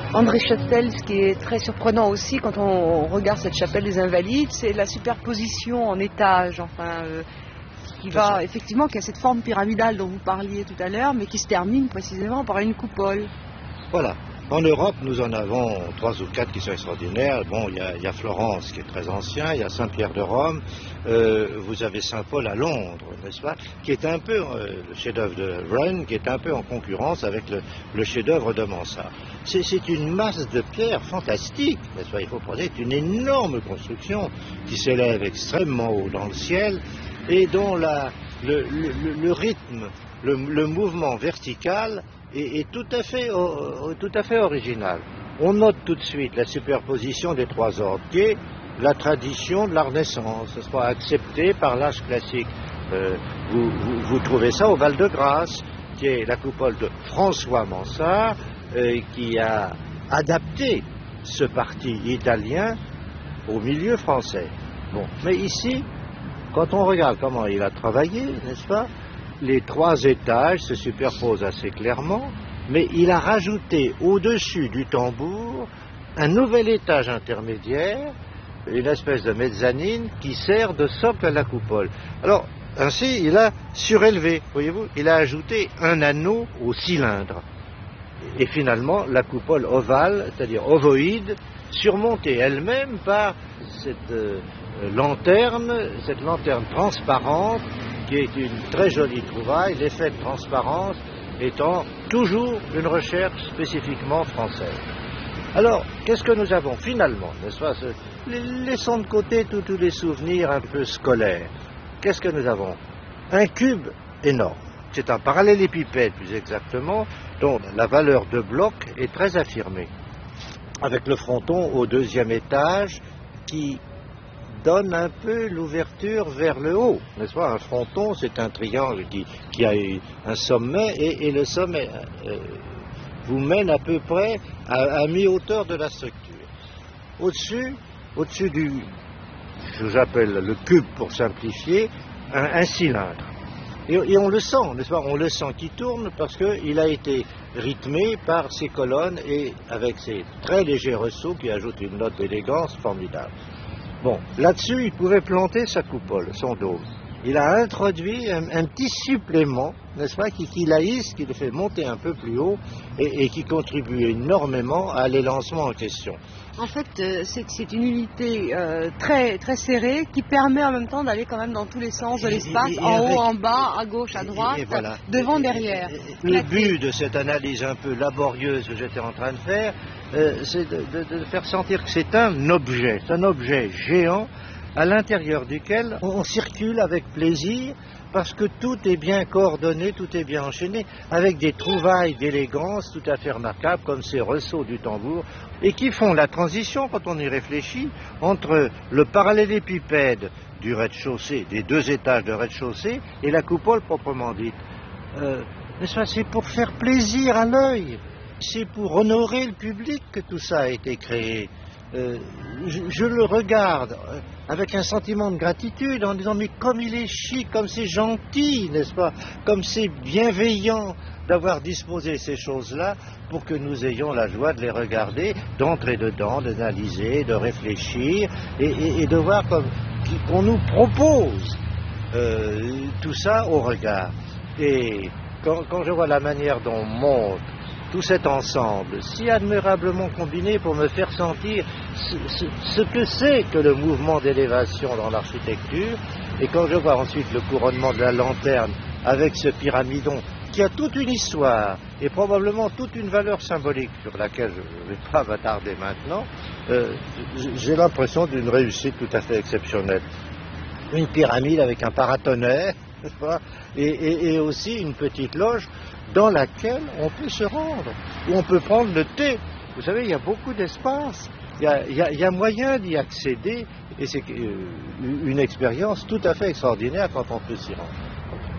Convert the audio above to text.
André Chastel, ce qui est très surprenant aussi quand on regarde cette chapelle des Invalides, c'est la superposition en étages, qui a cette forme pyramidale dont vous parliez tout à l'heure, mais qui se termine précisément par une coupole. Voilà. En Europe, nous en avons 3 ou 4 qui sont extraordinaires. Bon, il y a Florence qui est très ancien, il y a Saint-Pierre de Rome, vous avez Saint-Paul à Londres, n'est-ce pas, qui est un peu, le chef-d'œuvre de Wren, qui est un peu en concurrence avec le chef-d'œuvre de Mansart. C'est une masse de pierre fantastique, n'est-ce pas, il faut prendre, c'est une énorme construction qui s'élève extrêmement haut dans le ciel et dont le rythme, le mouvement vertical est tout à fait original. On note tout de suite la superposition des 3 ordres, qui est la tradition de la Renaissance, ce sera accepté par l'âge classique. Vous trouvez ça au Val-de-Grâce, qui est la coupole de François Mansart, qui a adapté ce parti italien au milieu français. Bon, mais ici, quand on regarde comment il a travaillé, n'est-ce pas, les 3 étages se superposent assez clairement, mais il a rajouté au-dessus du tambour un nouvel étage intermédiaire, une espèce de mezzanine qui sert de socle à la coupole. Alors, ainsi, il a surélevé, voyez-vous, il a ajouté un anneau au cylindre. Et finalement, la coupole ovale, c'est-à-dire ovoïde, surmontée elle-même par cette lanterne transparente, qui est une très jolie trouvaille, l'effet de transparence étant toujours une recherche spécifiquement française. Alors, qu'est-ce que nous avons finalement, n'est-ce pas, laissons de côté tous les souvenirs un peu scolaires. Qu'est-ce que nous avons? Un cube énorme. C'est un parallélépipède, plus exactement, dont la valeur de bloc est très affirmée, avec le fronton au 2e étage qui donne un peu l'ouverture vers le haut, n'est-ce pas? Un fronton, c'est un triangle qui a un sommet, et le sommet vous mène à peu près à mi-hauteur de la structure. Au-dessus du, j'appelle le cube pour simplifier, un cylindre. Et on le sent, n'est-ce pas? On le sent qui tourne parce qu'il a été rythmé par ses colonnes et avec ses très légers ressauts qui ajoutent une note d'élégance formidable. Bon, là-dessus, il pouvait planter sa coupole, son dôme. Il a introduit un petit supplément, n'est-ce pas, qui l'ahisse, qui le fait monter un peu plus haut et qui contribue énormément à l'élancement en question. En fait, c'est une unité très, très serrée qui permet en même temps d'aller quand même dans tous les sens de l'espace, en haut, en bas, à gauche, à droite, voilà. Devant, derrière. Le but de cette analyse un peu laborieuse que j'étais en train de faire, c'est de faire sentir que c'est un objet géant à l'intérieur duquel on circule avec plaisir parce que tout est bien coordonné, tout est bien enchaîné, avec des trouvailles d'élégance tout à fait remarquables comme ces ressauts du tambour et qui font la transition, quand on y réfléchit, entre le parallélépipède du rez-de-chaussée, des 2 étages de rez-de-chaussée et la coupole proprement dite. Mais ça, c'est pour faire plaisir à l'œil. C'est pour honorer le public que tout ça a été créé. Je le regarde avec un sentiment de gratitude en disant mais comme il est chic, comme c'est gentil, n'est-ce pas, comme c'est bienveillant d'avoir disposé ces choses-là pour que nous ayons la joie de les regarder, d'entrer dedans, d'analyser, de réfléchir et de voir qu'on nous propose tout ça au regard. Et quand je vois la manière dont on monte tout cet ensemble, si admirablement combiné pour me faire sentir ce que c'est que le mouvement d'élévation dans l'architecture, et quand je vois ensuite le couronnement de la lanterne avec ce pyramidon qui a toute une histoire et probablement toute une valeur symbolique sur laquelle je ne vais pas m'attarder maintenant, j'ai l'impression d'une réussite tout à fait exceptionnelle. Une pyramide avec un paratonnerre, n'est-ce pas, et aussi une petite loge dans laquelle on peut se rendre, où on peut prendre le thé. Vous savez, il y a beaucoup d'espace, il y a moyen d'y accéder, et c'est une expérience tout à fait extraordinaire quand on peut s'y rendre.